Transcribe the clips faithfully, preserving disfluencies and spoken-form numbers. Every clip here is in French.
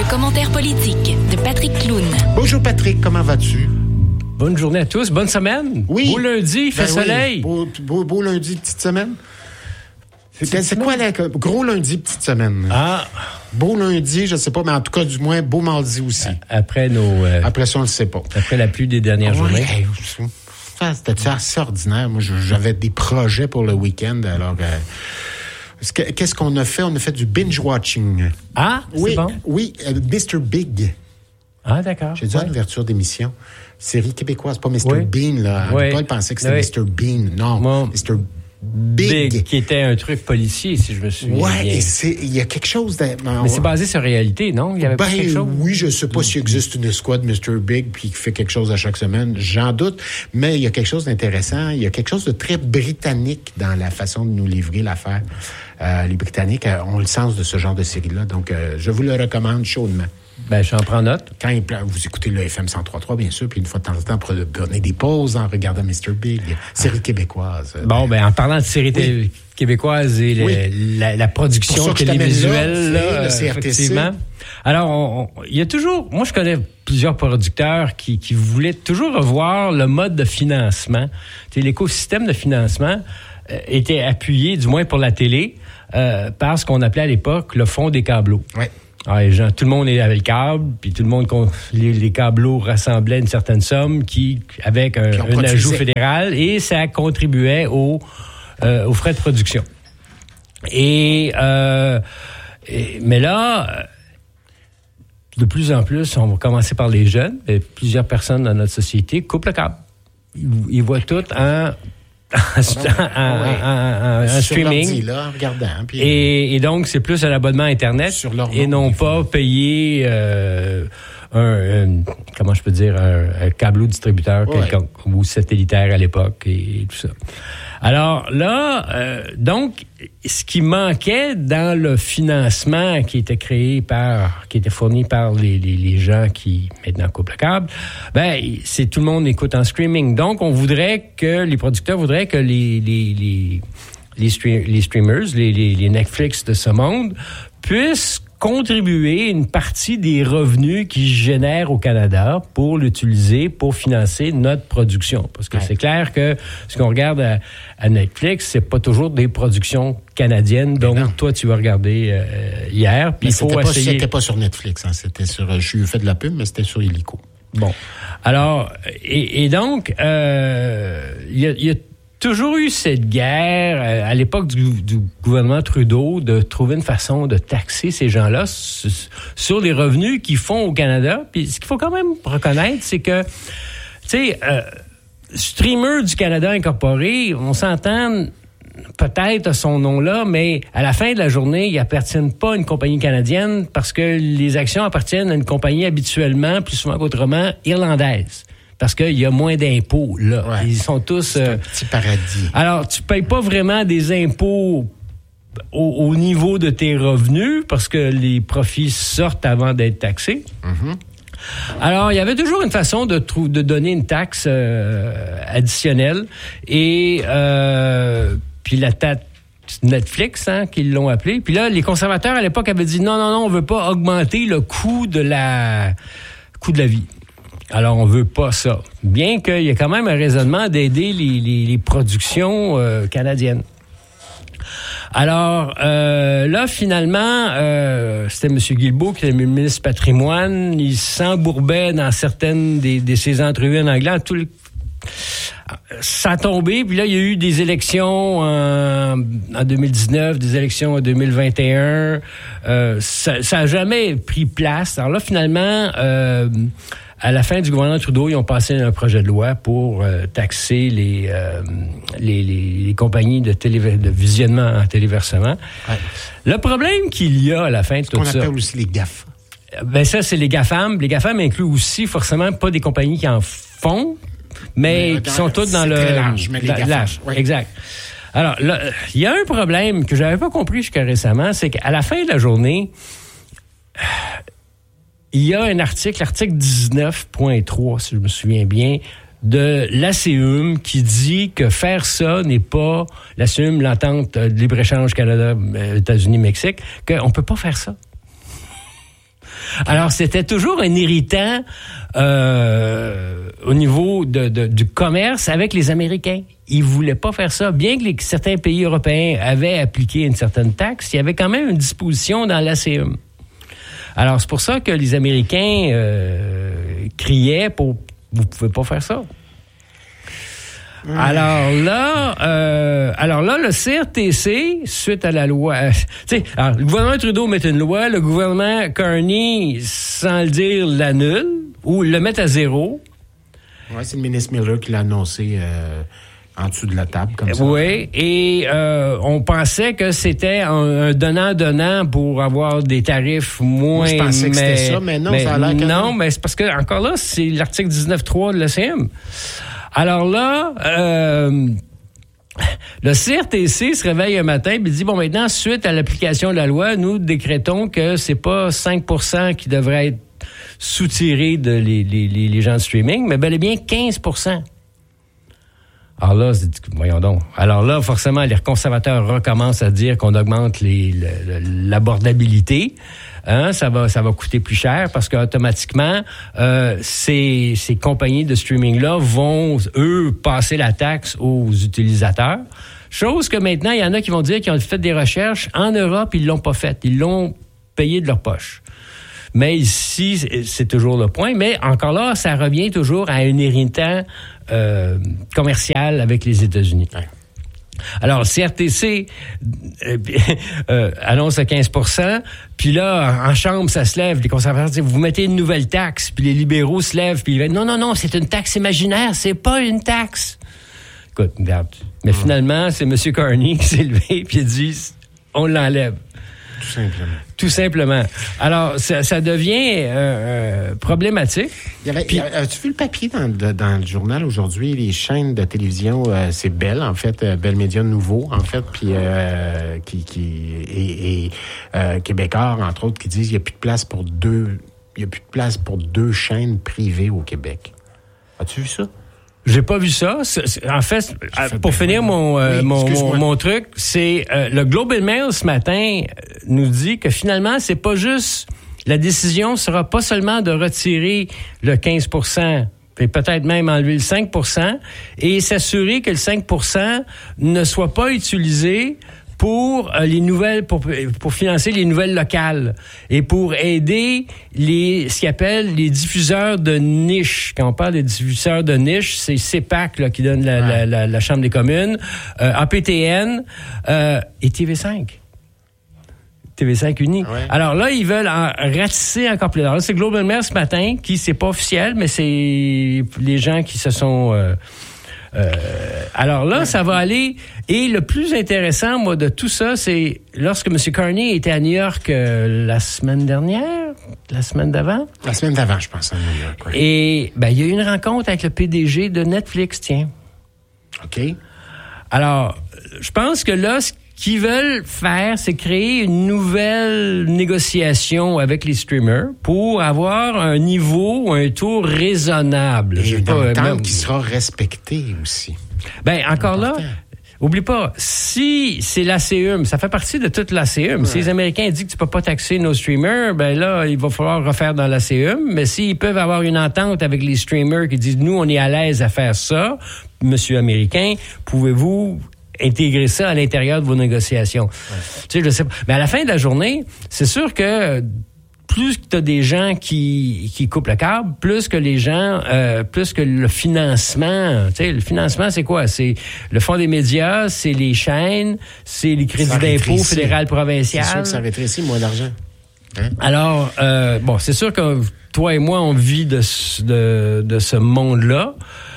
commentaire politique de Patrick Clune. Bonjour Patrick, comment vas-tu? Bonne journée à tous, bonne semaine. Oui. Beau lundi, il fait ben soleil. Oui. Beau, beau, beau lundi, petite semaine. C'est, c'est quoi la gros lundi, petite semaine? Ah. Beau lundi, je sais pas, mais en tout cas, du moins, beau mardi aussi. Après nos... Euh, après ça, on le sait pas. Après la pluie des dernières ouais, journées. Hey, ça, c'était assez ordinaire. Moi, j'avais des projets pour le week-end, alors... Euh, qu'est-ce qu'on a fait? On a fait du binge-watching. Ah, c'est oui, bon? Oui, euh, mister Big. Ah, d'accord. J'ai dit ouais. en ouverture d'émission. Série québécoise, pas mister Oui. Bean, là. Oui. Paul pensait que c'était oui. mister Bean. Non, Bon. mister Big. Big. Qui était un truc policier, si je me souviens ouais, bien. et c'est, il y a quelque chose de... Mais c'est basé sur réalité, non? Il y avait ben, pas quelque chose? Oui, je sais pas s'il existe une escouade mister Big puis qui fait quelque chose à chaque semaine. J'en doute. Mais il y a quelque chose d'intéressant. Il y a quelque chose de très britannique dans la façon de nous livrer l'affaire. Euh, les Britanniques euh, ont le sens de ce genre de série-là. Donc, euh, je vous le recommande chaudement. Ben, j'en prends note. Quand il, vous écoutez le F M cent trois point trois, bien sûr, puis une fois de temps en temps, prenez des pauses en regardant mister Big, série québécoise. Bon, ben, en parlant de série oui. québécoise et oui. le, la, la production télévisuelle, là, là, le C R T C. Effectivement. Alors, il y a toujours... Moi, je connais plusieurs producteurs qui, qui voulaient toujours revoir le mode de financement. T'sais, l'écosystème de financement euh, était appuyé, du moins pour la télé, euh, par ce qu'on appelait à l'époque le fonds des câbleaux. Oui. Alors, les gens, tout le monde avait le câble, puis tout le monde, les, les câbleaux rassemblaient une certaine somme qui, avec un, un ajout fédéral, et ça contribuait au, euh, aux frais de production. Et, euh, et mais là, de plus en plus, on va commencer par les jeunes, et plusieurs personnes dans notre société coupent le câble. Ils, ils voient tout en en, en, ouais. en, en, en streaming. Là, en regardant, puis... et, et donc, c'est plus un abonnement Internet sur leur et non pas payer euh, un, un, comment je peux dire, un, un câbleau distributeur ouais. quelconque, ou satellitaire à l'époque et, et tout ça. Alors là, euh, donc, ce qui manquait dans le financement qui était créé par, qui était fourni par les, les, les gens qui maintenant coupent le câble, ben, c'est tout le monde écoute en streaming. Donc, on voudrait que, les producteurs voudraient que les, les, les, les, stream, les streamers, les, les, les Netflix de ce monde puissent contribuer une partie des revenus qu'ils génèrent au Canada pour l'utiliser pour financer notre production. Parce que ouais. c'est clair que ce qu'on regarde à, à Netflix, c'est pas toujours des productions canadiennes. Donc, non. toi, tu vas regarder euh, hier. Puis il faut c'était essayer... Pas, c'était pas sur Netflix. Hein, c'était sur... Je lui ai fait de la pub, mais c'était sur Illico. Bon. Alors, et, et donc, il euh, y a... Y a toujours eu cette guerre, euh, à l'époque du, du gouvernement Trudeau, de trouver une façon de taxer ces gens-là sur, sur les revenus qu'ils font au Canada. Puis ce qu'il faut quand même reconnaître, c'est que, tu sais, euh, Streamer du Canada Incorporé, on s'entend peut-être à son nom-là, mais à la fin de la journée, ils appartiennent pas à une compagnie canadienne parce que les actions appartiennent à une compagnie habituellement, plus souvent qu'autrement, irlandaise. Parce qu'il y a moins d'impôts, là. Ouais. Ils sont tous... C'est euh, un petit paradis. Alors, tu payes pas vraiment des impôts au, au niveau de tes revenus parce que les profits sortent avant d'être taxés. Mm-hmm. Alors, il y avait toujours une façon de, trou- de donner une taxe euh, additionnelle. Et euh, puis la taxe Netflix, hein, qu'ils l'ont appelé. Puis là, les conservateurs, à l'époque, avaient dit non, non, non, on veut pas augmenter le coût de la, coût de la vie. Alors, on veut pas ça. Bien qu'il y ait quand même un raisonnement d'aider les, les, les productions euh, canadiennes. Alors, euh, là, finalement, euh, c'était M. Guilbeault, qui était le ministre du Patrimoine. Il s'embourbait dans certaines de, de ses entrevues en anglais. Tout le... Ça a tombé, puis là, il y a eu des élections en, en deux mille dix-neuf, des élections en deux mille vingt et un. Euh, ça, ça a jamais pris place. Alors là, finalement... Euh, à la fin du gouvernement Trudeau, ils ont passé un projet de loi pour euh, taxer les, euh, les, les, les compagnies de, télé, de visionnement en téléversement. Ouais. Le problème qu'il y a à la fin de tout ça... Ce qu'on appelle aussi les GAFA. Ben ça, c'est les GAFAM. Les GAFAM incluent aussi forcément pas des compagnies qui en font, mais, mais qui sont toutes dans le... C'est très large, mais les GAFAM. Large, oui. Exact. Alors, là, il y a un problème que j'avais pas compris jusqu'à récemment, c'est qu'à la fin de la journée... Il y a un article, l'article dix-neuf point trois, si je me souviens bien, de l'A C U M qui dit que faire ça n'est pas, l'A C U M, l'entente de libre-échange Canada, États-Unis, Mexique, qu'on peut pas faire ça. Alors, c'était toujours un irritant euh, au niveau de, de, du commerce avec les Américains. Ils voulaient pas faire ça. Bien que les, certains pays européens avaient appliqué une certaine taxe, il y avait quand même une disposition dans l'A C E M. Alors, c'est pour ça que les Américains euh, criaient pour « vous pouvez pas faire ça ». Mmh. Alors là, euh, alors là, le C R T C, suite à la loi, euh, tu sais, alors, le gouvernement Trudeau met une loi, le gouvernement Carney, sans le dire, l'annule ou le met à zéro. Oui, c'est le ministre Miller qui l'a annoncé euh, en dessous de la table, comme ça. Oui, et euh, on pensait que c'était un, un donnant-donnant pour avoir des tarifs moins... Moi, je pensais que mais, c'était ça, mais non, mais, ça a l'air que non, mais c'est parce que, encore là, c'est l'article dix-neuf trois de l'A C M. Alors là, euh, le C R T C se réveille un matin et dit, bon, maintenant, suite à l'application de la loi, nous décrétons que c'est pas cinq pour cent qui devrait être soutiré de les, les, les gens de streaming, mais bel et bien quinze pour cent. Alors là, c'est, voyons donc. Alors là, forcément, les conservateurs recommencent à dire qu'on augmente les, le, l'abordabilité. Hein, ça va, ça va coûter plus cher parce qu'automatiquement, euh, ces, ces compagnies de streaming-là vont, eux, passer la taxe aux utilisateurs. Chose que maintenant, il y en a qui vont dire qu'ils ont fait des recherches. En Europe, ils l'ont pas fait. Ils l'ont payé de leur poche. Mais ici, c'est toujours le point. Mais encore là, ça revient toujours à un irritant euh, commercial avec les États-Unis. Ouais. Alors, C R T C euh, euh, annonce à quinze pour cent, puis là, en chambre, ça se lève. Les conservateurs disent, vous mettez une nouvelle taxe, puis les libéraux se lèvent, puis ils disent, non, non, non, c'est une taxe imaginaire, c'est pas une taxe. Écoute, regarde. Mais mmh. finalement, c'est M. Carney qui s'est levé, puis il dit, on l'enlève. Tout simplement. Tout simplement. Alors, ça, ça devient euh, euh, problématique. Il y avait, Puis, as-tu vu le papier dans, de, dans le journal aujourd'hui? Les chaînes de télévision, euh, c'est Bell, en fait, euh, Bell Média Nouveau, en fait, puis euh, qui, qui et, et euh, Québécois, entre autres, qui disent qu'il n'y a plus de place pour deux, il y a plus de place pour deux chaînes privées au Québec. As-tu vu ça? J'ai pas vu ça. C'est, c'est, en fait, pour finir mon, euh, oui, mon, mon, mon truc, c'est euh, le Globe and Mail ce matin nous dit que finalement, c'est pas juste la décision sera pas seulement de retirer le quinze pour cent et peut-être même enlever le cinq pour cent et s'assurer que le cinq pour cent ne soit pas utilisé pour euh, les nouvelles, pour, pour financer les nouvelles locales et pour aider les, ce qu'ils appellent les diffuseurs de niche. Quand on parle des diffuseurs de niche, c'est C E P A C là, qui donne la, ouais. la, la, la Chambre des communes, euh, A P T N euh, et T V cinq. T V cinq uni. Ouais. Alors là, ils veulent en ratisser encore plus. Alors là, c'est Global Mail ce matin, qui, c'est pas officiel, mais c'est les gens qui se sont... Euh, Euh, alors là, ça va aller. Et le plus intéressant, moi, de tout ça, c'est lorsque M. Carney était à New York euh, la semaine dernière, la semaine d'avant. La semaine d'avant, je pense, à New York. Oui. Et ben, il y a eu une rencontre avec le P D G de Netflix, tiens. OK. Alors, je pense que là, ce qu'ils veulent faire, c'est créer une nouvelle négociation avec les streamers pour avoir un niveau, un taux raisonnable. Et une entente qui sera respectée aussi. Ben, encore là, oublie pas, si c'est l'A C E M, ça fait partie de toute l'A C E M. Ouais. Si les Américains disent que tu peux pas taxer nos streamers, ben là, il va falloir refaire dans l'A C E M. Mais s'ils peuvent avoir une entente avec les streamers qui disent, nous, on est à l'aise à faire ça, monsieur Américain, pouvez-vous intégrer ça à l'intérieur de vos négociations. Ouais. Tu sais, je sais pas. Mais à la fin de la journée, c'est sûr que plus que tu as des gens qui, qui coupent le câble, plus que les gens, euh, plus que le financement. Tu sais, le financement, c'est quoi? C'est le fonds des médias, c'est les chaînes, c'est les crédits d'impôt fédéral, provincial. C'est sûr que ça rétrécit moins d'argent. Hein? Alors, euh, bon, c'est sûr que toi et moi, on vit de, de, de ce monde-là.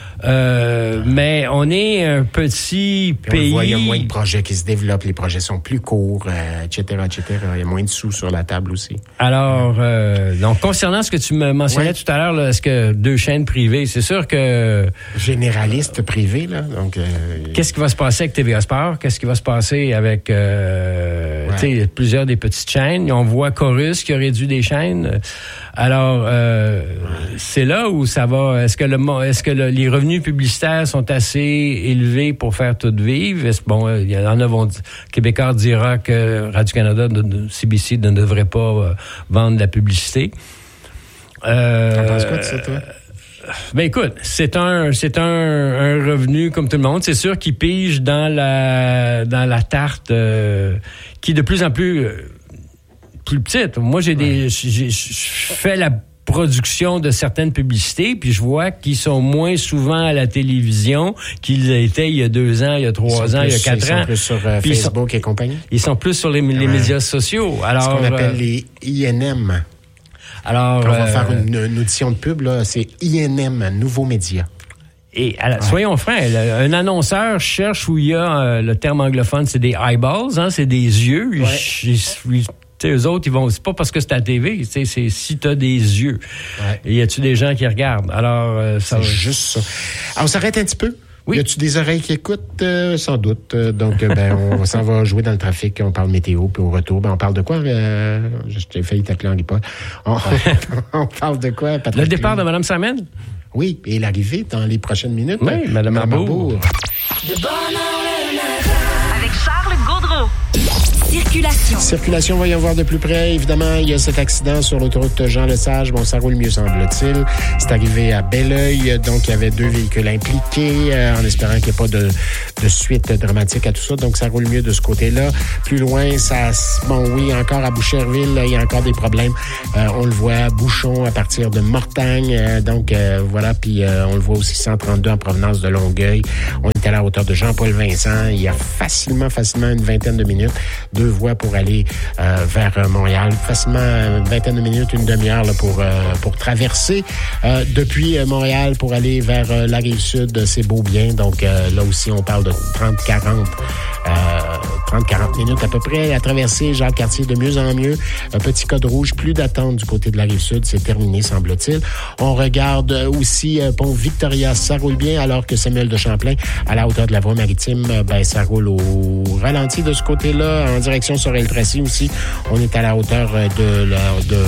Euh, mais on est un petit Puis pays. On voit, il y a moins de projets qui se développent, les projets sont plus courts, euh, et cetera, et cetera. Il y a moins de sous sur la table aussi. Alors, euh, donc concernant ce que tu me mentionnais ouais. tout à l'heure, là, est-ce que deux chaînes privées, c'est sûr que généraliste privé là. Donc, euh, qu'est-ce qui va se passer avec T V A Sport? Qu'est-ce qui va se passer avec euh, ouais. tu sais, plusieurs des petites chaînes? On voit Chorus qui a réduit des chaînes. Alors, euh, ouais. c'est là où ça va. Est-ce que le, est-ce que le, les revenus publicitaires sont assez élevés pour faire tout vivre? Est-ce, bon, il y en a vont dire, Québécois dira que Radio-Canada, C B C ne devrait pas euh, vendre de la publicité. publicité. Euh, T'en penses quoi de ça, toi? Ben écoute, c'est un c'est un, un revenu comme tout le monde. C'est sûr qu'il pige dans la dans la tarte euh, qui est de plus en plus euh, plus petite. Moi, j'ai ouais. des j'ai je fais la production de certaines publicités, puis je vois qu'ils sont moins souvent à la télévision qu'ils étaient il y a deux ans, il y a trois ans, plus, il y a quatre ils ans. Ils sont plus sur euh, Facebook sont, et compagnie. Ils sont plus sur les, les ouais. médias sociaux. Alors, ce qu'on appelle euh, les I N M. Alors, on va euh, faire une, une audition de pub, là, c'est I N M, Nouveaux Médias. Et alors, ouais. soyons francs, un annonceur cherche où il y a euh, le terme anglophone, c'est des eyeballs, hein, c'est des yeux. Ouais. Ils, ils, t'sais, eux autres, ils vont. C'est pas parce que c'est à la T V, c'est si t'as des yeux. Ouais. Et y a-tu des gens qui regardent? Alors, euh, ça. C'est juste ça. Alors, on s'arrête un petit peu. Oui. Y a-tu des oreilles qui écoutent? Euh, sans doute. Euh, donc, euh, ben, on s'en va jouer dans le trafic. On parle météo, puis au retour, ben, on parle de quoi? Euh, J'ai failli tacler Henri Paul. On, on parle de quoi, Patrick? Le départ de Mme Samen? Oui, et l'arrivée dans les prochaines minutes. Oui, hein? Mme Arbour. De bonheur le matin. Avec Charles Gaudreau. Circulation. Circulation, on va y en voir de plus près. Évidemment, il y a cet accident sur l'autoroute Jean-Lesage. Bon, ça roule mieux, semble-t-il. C'est arrivé à Belleuil, donc il y avait deux véhicules impliqués, euh, en espérant qu'il n'y ait pas de, de suite dramatique à tout ça. Donc, ça roule mieux de ce côté-là. Plus loin, ça... Bon, oui, encore à Boucherville, il y a encore des problèmes. Euh, on le voit, bouchon à partir de Mortagne. Euh, donc, euh, voilà. Puis, euh, on le voit aussi cent trente-deux en provenance de Longueuil. On est à la hauteur de Jean-Paul-Vincent. Il y a facilement, facilement une vingtaine de minutes. Deux voies pour aller euh, vers Montréal. Facilement une vingtaine de minutes, une demi-heure là, pour euh, pour traverser euh, depuis Montréal pour aller vers euh, la Rive-Sud. C'est beau bien. Donc euh, là aussi, on parle de trente quarante euh, trente quarante minutes à peu près à traverser Jacques-Cartier de mieux en mieux. Un petit code rouge, plus d'attente du côté de la Rive-Sud. C'est terminé, semble-t-il. On regarde aussi euh, Pont Victoria. Ça roule bien alors que Samuel de Champlain, à la hauteur de la voie maritime, euh, ben ça roule au ralenti de ce côté-là. En direction sur El-Tracy aussi, on est à la hauteur de la... De,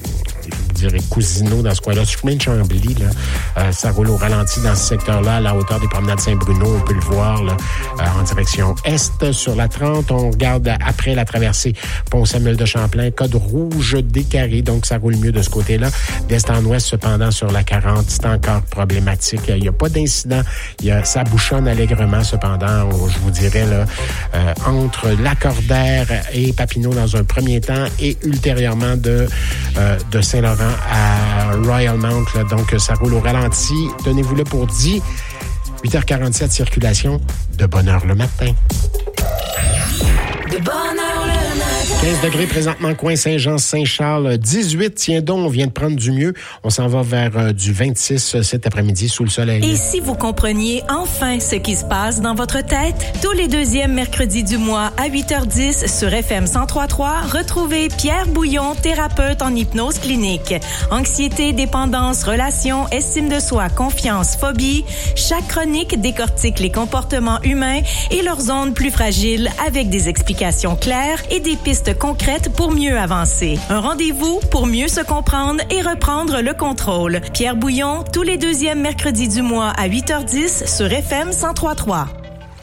je dirais Cousineau dans ce coin-là, chemin de Chambly, là, euh, ça roule au ralenti dans ce secteur-là, à la hauteur des promenades Saint-Bruno, on peut le voir là, euh, en direction est sur la trente. On regarde après la traversée Pont Samuel de Champlain, code rouge décarré, donc ça roule mieux de ce côté-là. D'est en ouest, cependant, sur la quarante, c'est encore problématique. Il n'y a pas d'incident, il y a, ça bouchonne allègrement, cependant, on, je vous dirais, là, euh, entre Lacordaire et Papineau dans un premier temps et ultérieurement de, euh, de Saint-Laurent à Royal Mount, là, donc ça roule au ralenti. Tenez-vous là pour dix, huit heures quarante-sept, circulation de bonne heure le matin. De bonne heure le matin. quinze degrés présentement, coin Saint-Jean-Saint-Charles. dix-huit, tiens donc, on vient de prendre du mieux. On s'en va vers euh, du vingt-six euh, cet après-midi sous le soleil. Et si vous compreniez enfin ce qui se passe dans votre tête, tous les deuxièmes mercredis du mois à huit heures dix sur F M cent trois point trois, retrouvez Pierre Bouillon, thérapeute en hypnose clinique. Anxiété, dépendance, relations, estime de soi, confiance, phobie. Chaque chronique décortique les comportements humains et leurs zones plus fragiles avec des explications claires et des pistes concrètes pour mieux avancer. Un rendez-vous pour mieux se comprendre et reprendre le contrôle. Pierre Bouillon, tous les deuxièmes mercredis du mois à huit heures dix sur F M cent trois point trois.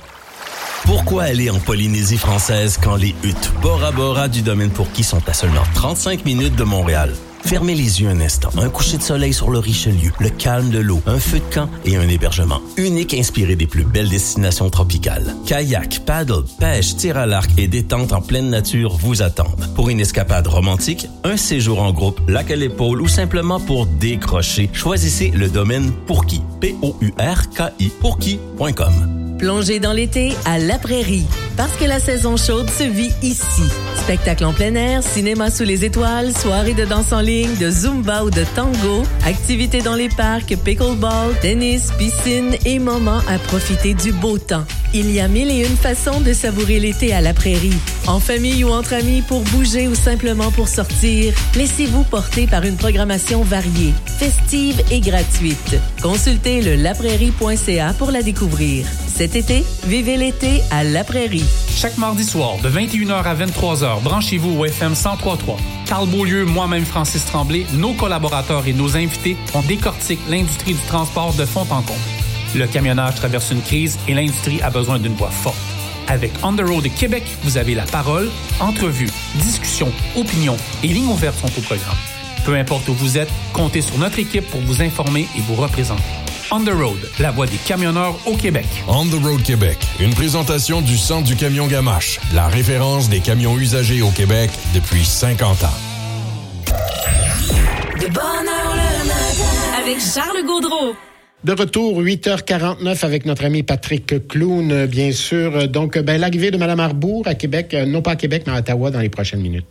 Pourquoi aller en Polynésie française quand les huttes Bora Bora du domaine Pourquis sont à seulement trente-cinq minutes de Montréal? Fermez les yeux un instant. Un coucher de soleil sur le Richelieu, le calme de l'eau, un feu de camp et un hébergement unique inspiré des plus belles destinations tropicales. Kayak, paddle, pêche, tir à l'arc et détente en pleine nature vous attendent. Pour une escapade romantique, un séjour en groupe, lac à l'épaule ou simplement pour décrocher, choisissez le domaine Pourquis. P O U R K I. Pourquis point com. Plongez dans l'été à La Prairie, parce que la saison chaude se vit ici. Spectacles en plein air, cinéma sous les étoiles, soirées de danse en ligne, de zumba ou de tango, activités dans les parcs, pickleball, tennis, piscine et moments à profiter du beau temps. Il y a mille et une façons de savourer l'été à La Prairie. En famille ou entre amis, pour bouger ou simplement pour sortir, laissez-vous porter par une programmation variée, festive et gratuite. Consultez le laprairie point c a pour la découvrir. Cet été, vivez l'été à La Prairie. Chaque mardi soir, de vingt et une heures à vingt-trois heures, branchez-vous au F M cent trois point trois. Carl Beaulieu, moi-même Francis Tremblay, nos collaborateurs et nos invités, on décortique l'industrie du transport de fond en comble. Le camionnage traverse une crise et l'industrie a besoin d'une voix forte. Avec On the Road Québec, vous avez la parole, entrevues, discussions, opinions et lignes ouvertes sont au programme. Peu importe où vous êtes, comptez sur notre équipe pour vous informer et vous représenter. On the Road, la voix des camionneurs au Québec. On the Road Québec, une présentation du Centre du camion Gamache, la référence des camions usagés au Québec depuis cinquante ans. De bonne heure le matin avec Charles Gaudreau. De retour, huit heures quarante-neuf avec notre ami Patrick Clown, bien sûr. Donc, ben, l'arrivée de Mme Arbour à Québec, euh, non pas à Québec, mais à Ottawa dans les prochaines minutes.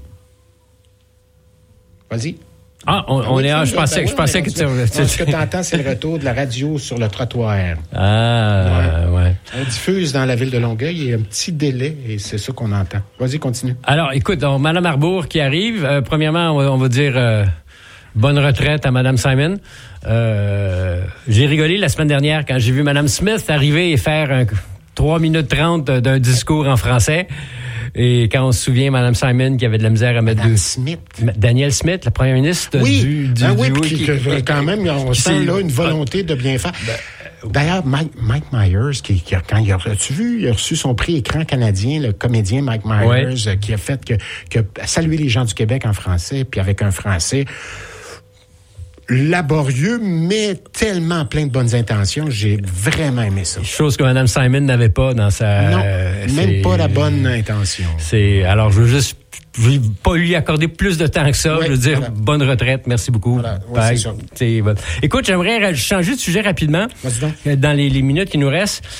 Vas-y. Ah, on, on est. Ah, je pensais, ben, je pensais que tu. Ce que tu entends, c'est le retour de la radio sur le trottoir. Ah, ouais. ouais. On diffuse dans la ville de Longueuil, il y a un petit délai et c'est ça qu'on entend. Vas-y, continue. Alors, écoute, donc, Mme Arbour qui arrive. Euh, premièrement, on va, on va dire euh, bonne retraite à Mme Simon. Euh, j'ai rigolé la semaine dernière quand j'ai vu Mme Smith arriver et faire un trois minutes trente d'un discours en français. Et quand on se souvient, Mme Simon qui avait de la misère à mettre Madame deux... Smith. Danielle Smith, la première ministre oui. du... du ah oui, du, puis qui, qui, quand même, on sent là une volonté de bien faire. Ben, d'ailleurs, Mike, Mike Myers, qui, qui, quand il a, as-tu vu, il a reçu son prix écran canadien, le comédien Mike Myers, ouais. qui a fait que, que saluer les gens du Québec en français, puis avec un français laborieux, mais tellement plein de bonnes intentions. J'ai vraiment aimé ça. Chose que Mme Simon n'avait pas dans sa... Non, euh, même pas la bonne intention. C'est alors, je veux juste... Je vais pas lui accorder plus de temps que ça. Ouais, je veux dire, voilà. bonne retraite. Merci beaucoup. Voilà. Ouais, c'est ça. Écoute, j'aimerais changer de sujet rapidement. Vas-y donc. Dans les, les minutes qui nous restent.